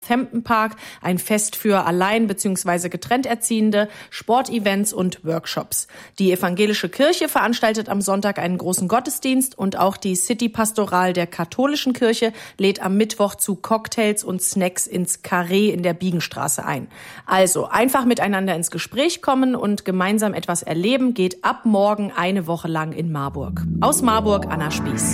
Northampton Park, ein Fest für allein bzw. getrennt Erziehende, Sportevents und Workshops. Die evangelische Kirche veranstaltet am Sonntag einen großen Gottesdienst und auch die City-Pastoral der katholischen Kirche lädt am Mittwoch zu Cocktails und Snacks ins Carré in der Biegenstraße ein. Also einfach miteinander ins Gespräch kommen und gemeinsam etwas erleben geht ab morgen eine Woche lang in Marburg. Aus Marburg, Anna Spieß.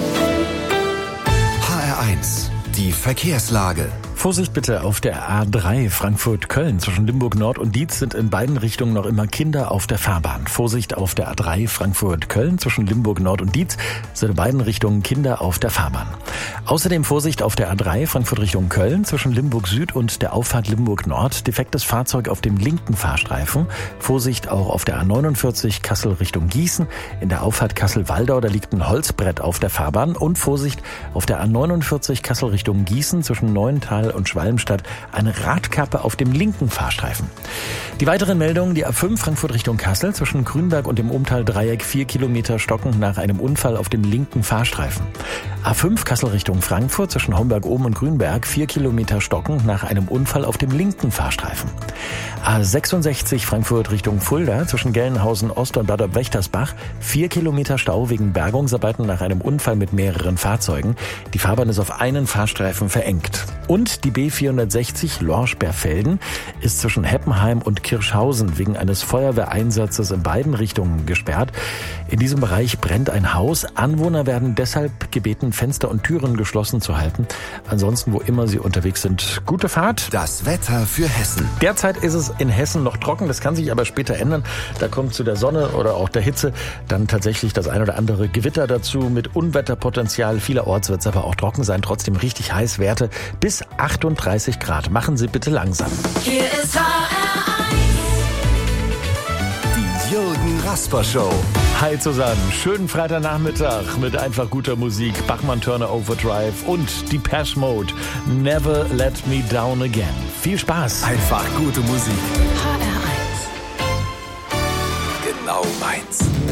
HR1, die Verkehrslage. Vorsicht bitte auf der A3 Frankfurt-Köln. Zwischen Limburg Nord und Dietz sind in beiden Richtungen noch immer Kinder auf der Fahrbahn. Vorsicht auf der A3 Frankfurt-Köln. Zwischen Limburg Nord und Dietz sind in beiden Richtungen Kinder auf der Fahrbahn. Außerdem Vorsicht auf der A3 Frankfurt Richtung Köln. Zwischen Limburg Süd und der Auffahrt Limburg Nord. Defektes Fahrzeug auf dem linken Fahrstreifen. Vorsicht auch auf der A49 Kassel Richtung Gießen. In der Auffahrt Kassel-Waldau, da liegt ein Holzbrett auf der Fahrbahn. Und Vorsicht auf der A49 Kassel Richtung Gießen. Zwischen Neuental und Schwalmstadt eine Radkappe auf dem linken Fahrstreifen. Die weiteren Meldungen, die A5 Frankfurt Richtung Kassel, zwischen Grünberg und dem Umtal-Dreieck 4 Kilometer stocken nach einem Unfall auf dem linken Fahrstreifen. A5 Kassel Richtung Frankfurt, zwischen Homberg-Oben und Grünberg 4 Kilometer stocken nach einem Unfall auf dem linken Fahrstreifen. A66 Frankfurt Richtung Fulda, zwischen Gelnhausen Ost und Bad Wächtersbach 4 Kilometer Stau wegen Bergungsarbeiten nach einem Unfall mit mehreren Fahrzeugen. Die Fahrbahn ist auf einen Fahrstreifen verengt. Und die B460 Lorsch-Berfelden ist zwischen Heppenheim und Kirschhausen wegen eines Feuerwehreinsatzes in beiden Richtungen gesperrt. In diesem Bereich brennt ein Haus. Anwohner werden deshalb gebeten, Fenster und Türen geschlossen zu halten. Ansonsten, wo immer sie unterwegs sind, gute Fahrt. Das Wetter für Hessen. Derzeit ist es in Hessen noch trocken, das kann sich aber später ändern. Da kommt zu der Sonne oder auch der Hitze dann tatsächlich das ein oder andere Gewitter dazu mit Unwetterpotenzial. Vielerorts wird es aber auch trocken sein, trotzdem richtig heiß, Werte bis 38 Grad. Machen Sie bitte langsam. Hier ist HR1. Die Jürgen Rasper Show. Hi zusammen, schönen Freitagnachmittag mit einfach guter Musik, Bachmann-Turner Overdrive und Depeche Mode, Never Let Me Down Again. Viel Spaß. Einfach gute Musik. HR1. Genau meins.